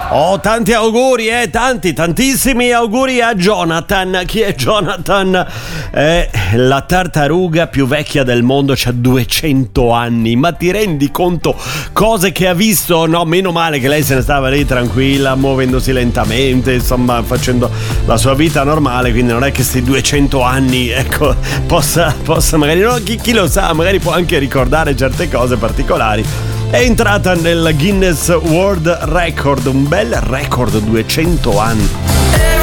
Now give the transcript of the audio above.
Oh, tanti auguri, tantissimi auguri a Jonathan. Chi è Jonathan? È la tartaruga più vecchia del mondo, c'ha 200 anni. Ma ti rendi conto cose che ha visto? No, meno male che lei se ne stava lì tranquilla, muovendosi lentamente, insomma, facendo la sua vita normale. Quindi non è che questi 200 anni, ecco, possa magari, no, chi lo sa, magari può anche ricordare certe cose particolari. È entrata nel Guinness World Record, un bel record, 200 anni.